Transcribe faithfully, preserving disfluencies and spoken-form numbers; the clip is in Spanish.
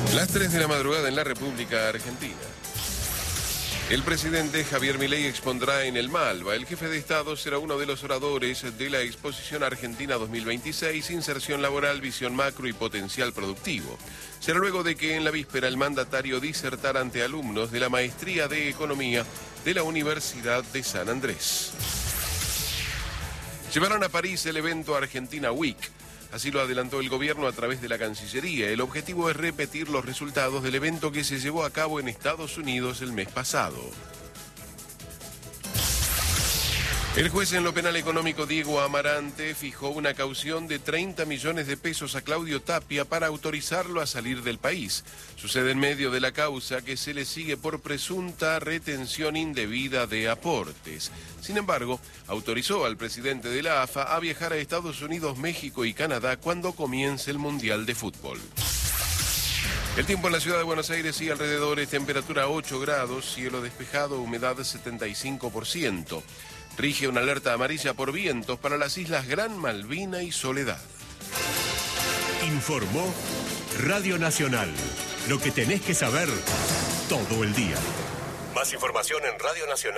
Las tres de la madrugada en la República Argentina. El presidente Javier Milei expondrá en el Malva. El jefe de Estado será uno de los oradores de la Exposición Argentina dos mil veintiséis, Inserción Laboral, Visión Macro y Potencial Productivo. Será luego de que en la víspera el mandatario disertara ante alumnos de la Maestría de Economía de la Universidad de San Andrés. Llevarán a París el evento Argentina Week. Así lo adelantó el gobierno a través de la Cancillería. El objetivo es repetir los resultados del evento que se llevó a cabo en Estados Unidos el mes pasado. El juez en lo penal económico Diego Amarante fijó una caución de treinta millones de pesos a Claudio Tapia para autorizarlo a salir del país. Sucede en medio de la causa que se le sigue por presunta retención indebida de aportes. Sin embargo, autorizó al presidente de la A F A a viajar a Estados Unidos, México y Canadá cuando comience el Mundial de Fútbol. El tiempo en la ciudad de Buenos Aires y alrededores, temperatura ocho grados, cielo despejado, humedad setenta y cinco por ciento. Rige una alerta amarilla por vientos para las islas Gran Malvina y Soledad. Informó Radio Nacional. Lo que tenés que saber todo el día. Más información en Radio Nacional.